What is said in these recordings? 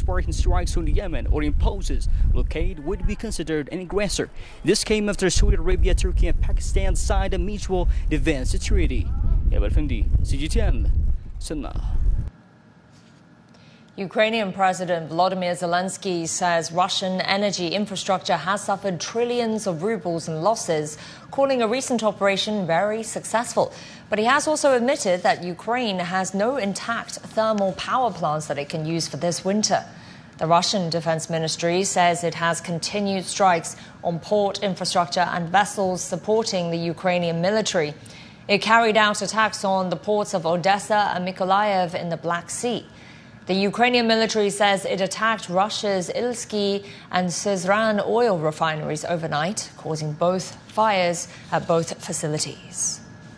sparking strikes on Yemen or imposes blockade would be considered an aggressor. This came after Saudi Arabia, Turkey, and Pakistan signed a mutual defense treaty. CGTN, Sanaa. Ukrainian President Volodymyr Zelensky says Russian energy infrastructure has suffered trillions of rubles in losses, calling a recent operation very successful. But he has also admitted that Ukraine has no intact thermal power plants that it can use for this winter. The Russian Defense Ministry says it has continued strikes on port infrastructure and vessels supporting the Ukrainian military. It carried out attacks on the ports of Odessa and Mykolaiv in the Black Sea. The Ukrainian military says it attacked Russia's Ilsky and Syzran oil refineries overnight, causing both fires at both facilities.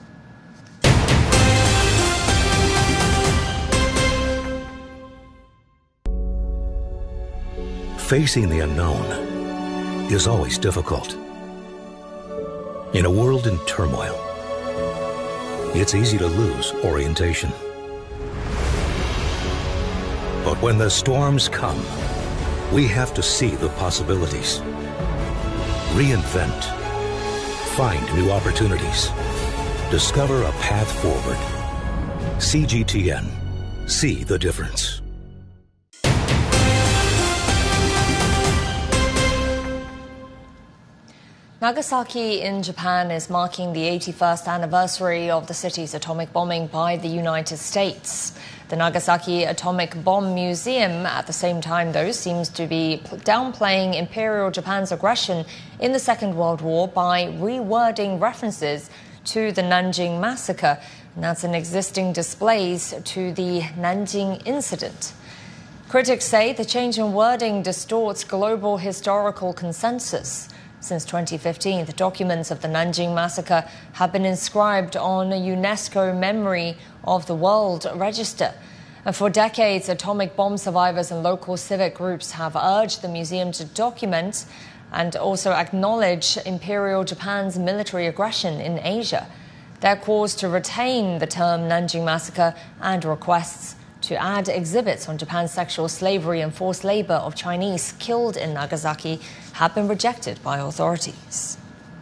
Facing the unknown is always difficult. In a world in turmoil, it's easy to lose orientation. But when the storms come, we have to see the possibilities. Reinvent. Find new opportunities. Discover a path forward. CGTN. See the difference. Nagasaki in Japan is marking the 81st anniversary of the city's atomic bombing by the United States. The Nagasaki Atomic Bomb Museum, at the same time, though, seems to be downplaying Imperial Japan's aggression in the Second World War by rewording references to the Nanjing Massacre, and that's in existing displays to the Nanjing Incident. Critics say the change in wording distorts global historical consensus. Since 2015, the documents of the Nanjing Massacre have been inscribed on a UNESCO Memory of the World Register. And for decades, atomic bomb survivors and local civic groups have urged the museum to document and also acknowledge Imperial Japan's military aggression in Asia. Their calls to retain the term Nanjing Massacre and requests to add exhibits on Japan's sexual slavery and forced labor of Chinese killed in Nagasaki have been rejected by authorities.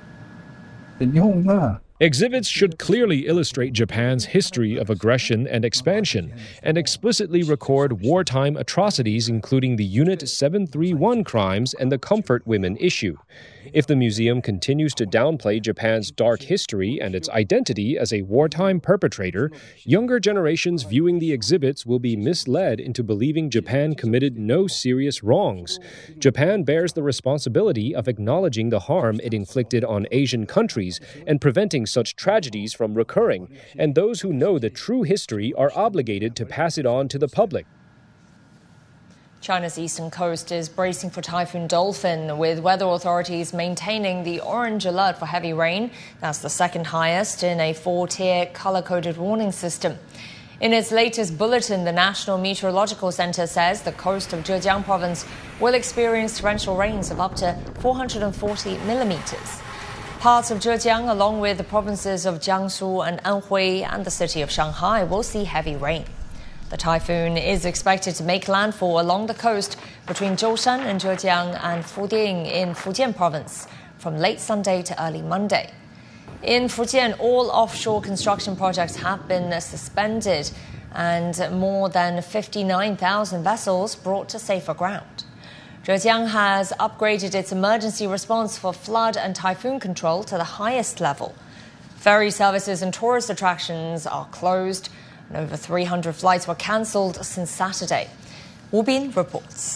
Exhibits should clearly illustrate Japan's history of aggression and expansion and explicitly record wartime atrocities, including the Unit 731 crimes and the Comfort Women issue. If the museum continues to downplay Japan's dark history and its identity as a wartime perpetrator, younger generations viewing the exhibits will be misled into believing Japan committed no serious wrongs. Japan bears the responsibility of acknowledging the harm it inflicted on Asian countries and preventing such tragedies from recurring, and those who know the true history are obligated to pass it on to the public. China's eastern coast is bracing for Typhoon Dolphin, with weather authorities maintaining the orange alert for heavy rain. That's the second highest in a 4-tier color-coded warning system. In its latest bulletin, the National Meteorological Center says the coast of Zhejiang province will experience torrential rains of up to 440 millimeters. Parts of Zhejiang, along with the provinces of Jiangsu and Anhui and the city of Shanghai, will see heavy rain. The typhoon is expected to make landfall along the coast between Zhoushan and Zhejiang and Fudian in Fujian province from late Sunday to early Monday. In Fujian, all offshore construction projects have been suspended and more than 59,000 vessels brought to safer ground. Zhejiang has upgraded its emergency response for flood and typhoon control to the highest level. Ferry services and tourist attractions are closed, and over 300 flights were cancelled since Saturday. Wu Bin reports.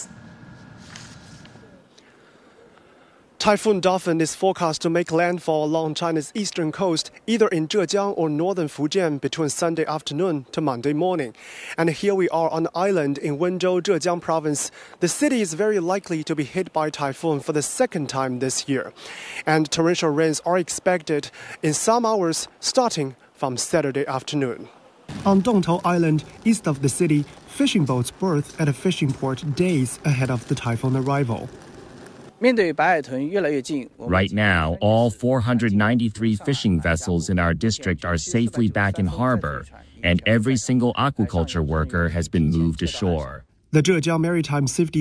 Typhoon Dolphin is forecast to make landfall along China's eastern coast, either in Zhejiang or northern Fujian between Sunday afternoon to Monday morning. And here we are on the island in Wenzhou, Zhejiang province. The city is very likely to be hit by typhoon for the second time this year. And torrential rains are expected in some hours starting from Saturday afternoon. On Dongtou Island, east of the city, fishing boats berth at a fishing port days ahead of the typhoon arrival. Right now, all 493 fishing vessels in our district are safely back in harbor, and every single aquaculture worker has been moved ashore. The Zhejiang Maritime Safety